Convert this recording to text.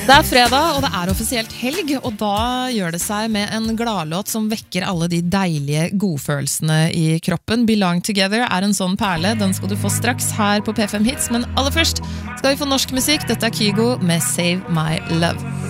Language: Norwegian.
Det fredag, og det offisielt helg, og da gjør det seg med en gladlåt som vekker alle de deilige godfølelsene i kroppen. Belong Together en sånn perle, den skal du få straks her på P5 Hits, men aller først skal vi få norsk musikk. Dette Kygo med Save My Love.